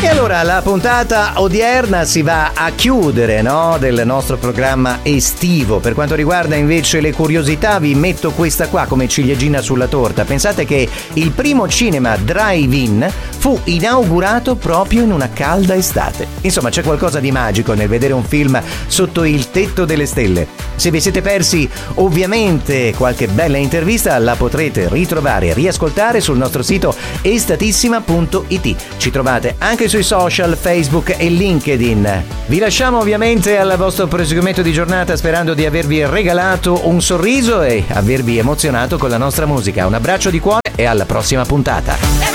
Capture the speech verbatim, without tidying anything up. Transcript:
E allora la puntata odierna si va a chiudere, no, del nostro programma estivo. Per quanto riguarda invece le curiosità, vi metto questa qua come ciliegina sulla torta. Pensate che il primo cinema drive-in fu inaugurato proprio in una calda estate. Insomma, c'è qualcosa di magico nel vedere un film sotto il tetto delle stelle. Se vi siete persi ovviamente qualche bella intervista, la potrete ritrovare e riascoltare sul nostro sito estatissima punto it. Ci trovate anche sui social, Facebook e LinkedIn. Vi lasciamo ovviamente al vostro proseguimento di giornata, sperando di avervi regalato un sorriso e avervi emozionato con la nostra musica. Un abbraccio di cuore e alla prossima puntata.